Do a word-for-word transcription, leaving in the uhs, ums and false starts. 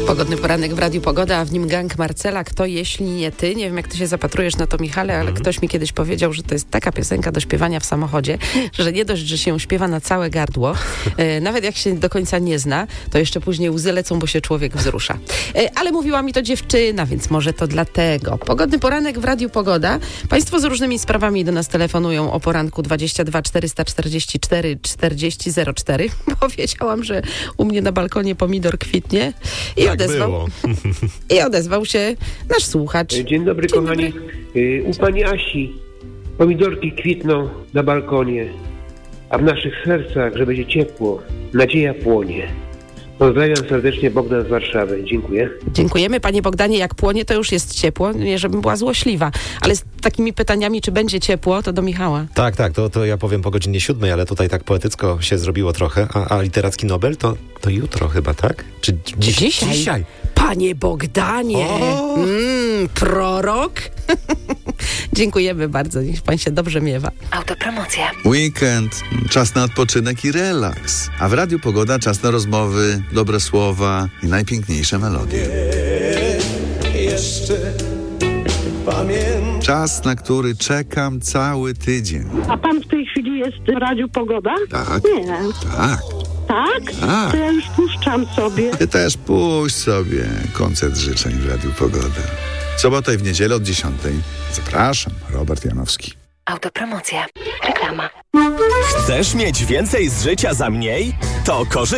Pogodny poranek w Radiu Pogoda, a w nim gang Marcela. Kto, jeśli nie ty? Nie wiem, jak ty się zapatrujesz na to, Michale, ale mm. ktoś mi kiedyś powiedział, że to jest taka piosenka do śpiewania w samochodzie, że nie dość, że się ją śpiewa na całe gardło, e, nawet jak się do końca nie zna, to jeszcze później łzy lecą, bo się człowiek wzrusza. E, ale mówiła mi to dziewczyna, więc może to dlatego. Pogodny poranek w Radiu Pogoda. Państwo z różnymi sprawami do nas telefonują o poranku dwadzieścia dwa czterysta czterdzieści cztery czterdzieści zero cztery. Powiedziałam, że u mnie na balkonie pomidor kwitnie. I Tak odezwał, było. I odezwał się nasz słuchacz. Dzień dobry, Dzień kochani. Dobry. U pani Asi pomidorki kwitną na balkonie, a w naszych sercach, że będzie ciepło, nadzieja płonie. Pozdrawiam serdecznie, Bogdan z Warszawy. Dziękuję. Dziękujemy, panie Bogdanie. Jak płonie, to już jest ciepło. Nie, żebym była złośliwa. Ale z takimi pytaniami, czy będzie ciepło, to do Michała. Tak, tak, to, to ja powiem po godzinie siódmej, ale tutaj tak poetycko się zrobiło trochę. A, a literacki Nobel to, to jutro chyba, tak? Czy dziś, dzisiaj? dzisiaj? Panie Bogdanie! Mm, prorok? Dziękujemy bardzo. Niech pan się dobrze miewa. Autopromocja. Weekend, czas na odpoczynek i relaks. A w Radiu Pogoda czas na rozmowy, dobre słowa i najpiękniejsze melodie. Jeszcze pamiętam. Czas, na który czekam cały tydzień. A pan w tej chwili jest w Radiu Pogoda? Tak. Nie. Tak. Tak? Tak. To ja już puszczam sobie. Ty też puść sobie koncert życzeń w Radiu Pogoda. W sobotę i w niedzielę od dziesiątej. Zapraszam, Robert Janowski. Autopromocja. Reklama. Chcesz mieć więcej z życia za mniej? To korzystaj.